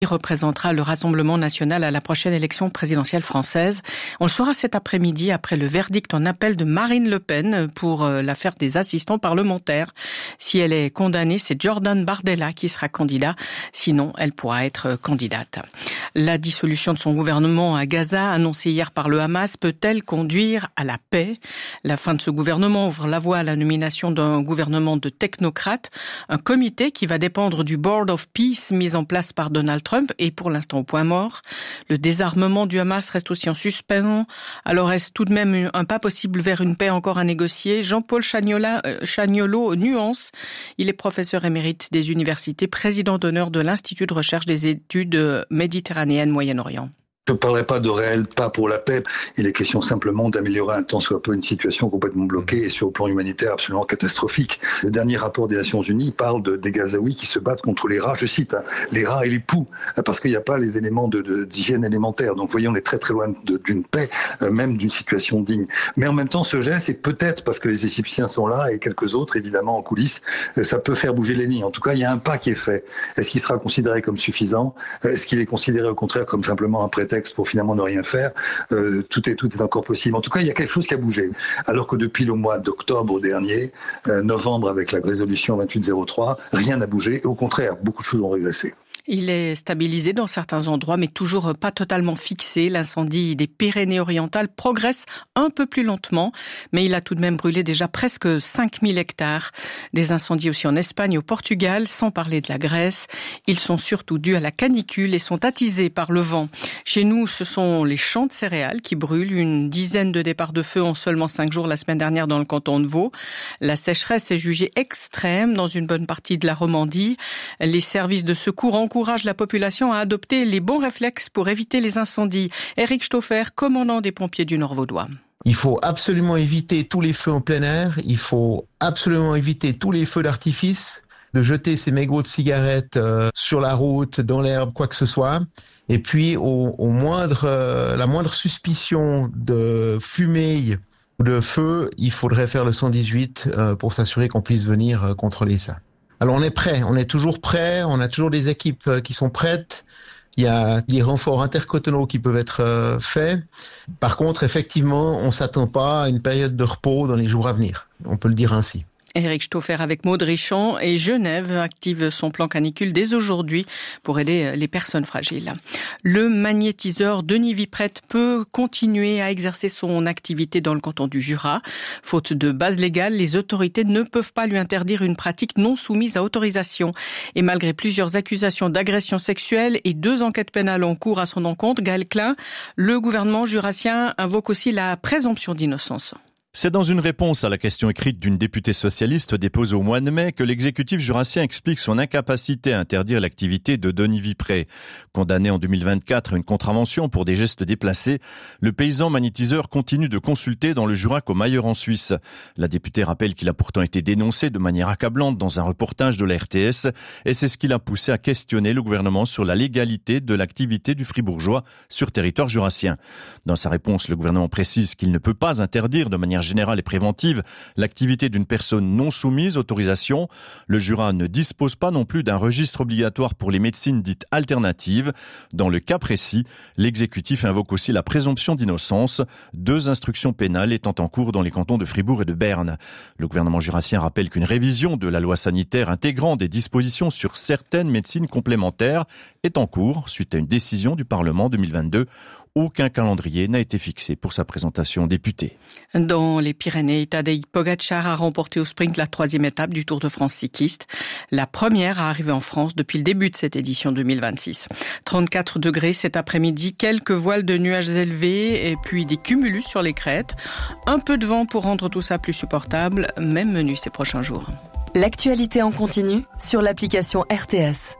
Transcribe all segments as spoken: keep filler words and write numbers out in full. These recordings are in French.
Il représentera le Rassemblement national à la prochaine élection présidentielle française. On le saura cet après-midi après le verdict en appel de Marine Le Pen pour l'affaire des assistants parlementaires. Si elle est condamnée, c'est Jordan Bardella qui sera candidat. Sinon, elle pourra être candidate. La dissolution de son gouvernement à Gaza, annoncée hier par le Hamas, peut-elle conduire à la paix? La fin de ce gouvernement ouvre la voie à la nomination d'un gouvernement de technocrates, un comité qui va dépendre du Board of Peace mis en place par Donald Trump. Trump est pour l'instant au point mort. Le désarmement du Hamas reste aussi en suspens. Alors est-ce tout de même un pas possible vers une paix encore à négocier? Jean-Paul Chagnola, euh, Chagnolo nuance. Il est professeur émérite des universités, président d'honneur de l'Institut de recherche des études méditerranéennes Moyen-Orient. Je ne parlerai pas de réel pas pour la paix. Il est question simplement d'améliorer un tant soit peu une situation complètement bloquée et sur le plan humanitaire absolument catastrophique. Le dernier rapport des Nations Unies parle de, des Gazaouis qui se battent contre les rats, je cite, hein, les rats et les poux, parce qu'il n'y a pas les éléments de, de, d'hygiène élémentaire. Donc, vous voyez, on est très très loin de, d'une paix, euh, même d'une situation digne. Mais en même temps, ce geste, c'est peut-être parce que les Égyptiens sont là et quelques autres, évidemment, en coulisses, euh, ça peut faire bouger les lignes. En tout cas, il y a un pas qui est fait. Est-ce qu'il sera considéré comme suffisant? Est-ce qu'il est considéré au contraire comme simplement un prétexte pour finalement ne rien faire? euh, tout est tout est encore possible. En tout cas, il y a quelque chose qui a bougé. Alors que depuis le mois d'octobre dernier, euh, novembre avec la résolution vingt-huit zéro trois, rien n'a bougé. Et au contraire, beaucoup de choses ont régressé. Il est stabilisé dans certains endroits, mais toujours pas totalement fixé. L'incendie des Pyrénées-Orientales progresse un peu plus lentement, mais il a tout de même brûlé déjà presque cinq mille hectares. Des incendies aussi en Espagne et au Portugal, sans parler de la Grèce. Ils sont surtout dus à la canicule et sont attisés par le vent. Chez nous, ce sont les champs de céréales qui brûlent. Une dizaine de départs de feu en seulement cinq jours la semaine dernière dans le canton de Vaud. La sécheresse est jugée extrême dans une bonne partie de la Romandie. Les services de secours encourage la population à adopter les bons réflexes pour éviter les incendies. Éric Stauffer, commandant des pompiers du Nord vaudois. Il faut absolument éviter tous les feux en plein air. Il faut absolument éviter tous les feux d'artifice, de jeter ses mégots de cigarettes euh, sur la route, dans l'herbe, quoi que ce soit. Et puis, au, au moindre, euh, la moindre suspicion de fumée ou de feu, il faudrait faire le cent dix-huit euh, pour s'assurer qu'on puisse venir euh, contrôler ça. Alors on est prêt, on est toujours prêt, on a toujours des équipes qui sont prêtes. Il y a des renforts intercotonaux qui peuvent être euh, faits. Par contre, effectivement, on s'attend pas à une période de repos dans les jours à venir. On peut le dire ainsi. Éric Stauffer avec Maud Richand et Genève active son plan canicule dès aujourd'hui pour aider les personnes fragiles. Le magnétiseur Denis Viprette peut continuer à exercer son activité dans le canton du Jura. Faute de base légale, les autorités ne peuvent pas lui interdire une pratique non soumise à autorisation. Et malgré plusieurs accusations d'agression sexuelle et deux enquêtes pénales en cours à son encontre, Gaël Klein, le gouvernement jurassien invoque aussi la présomption d'innocence. C'est dans une réponse à la question écrite d'une députée socialiste déposée au mois de mai que l'exécutif jurassien explique son incapacité à interdire l'activité de Denis Viprette. Condamné en deux mille vingt-quatre à une contravention pour des gestes déplacés, le paysan magnétiseur continue de consulter dans le Jura comme ailleurs en Suisse. La députée rappelle qu'il a pourtant été dénoncé de manière accablante dans un reportage de la R T S et c'est ce qui l'a poussé à questionner le gouvernement sur la légalité de l'activité du fribourgeois sur territoire jurassien. Dans sa réponse, le gouvernement précise qu'il ne peut pas interdire de manière générale et préventive l'activité d'une personne non soumise à autorisation. Le Jura ne dispose pas non plus d'un registre obligatoire pour les médecines dites alternatives. Dans le cas précis, l'exécutif invoque aussi la présomption d'innocence, deux instructions pénales étant en cours dans les cantons de Fribourg et de Berne. Le gouvernement jurassien rappelle qu'une révision de la loi sanitaire intégrant des dispositions sur certaines médecines complémentaires est en cours suite à une décision du Parlement deux mille vingt-deux. Aucun calendrier n'a été fixé pour sa présentation aux députés. Dans les Pyrénées, Tadej Pogačar a remporté au sprint la troisième étape du Tour de France cycliste. La première à arriver en France depuis le début de cette édition deux mille vingt-six. trente-quatre degrés cet après-midi, quelques voiles de nuages élevés et puis des cumulus sur les crêtes. Un peu de vent pour rendre tout ça plus supportable, même menu ces prochains jours. L'actualité en continu sur l'application R T S.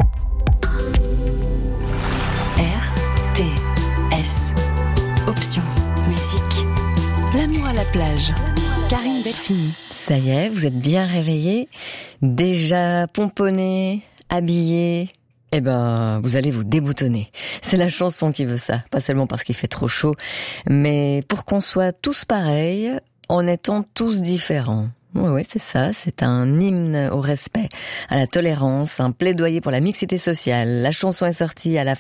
R T S. Option musique. L'amour à la plage. Karine Delphini. Ça y est, vous êtes bien réveillés, déjà pomponnés, habillés. Eh ben, vous allez vous déboutonner. C'est la chanson qui veut ça. Pas seulement parce qu'il fait trop chaud, mais pour qu'on soit tous pareils, en étant tous différents. Oui, oui, c'est ça. C'est un hymne au respect, à la tolérance, un plaidoyer pour la mixité sociale. La chanson est sortie à la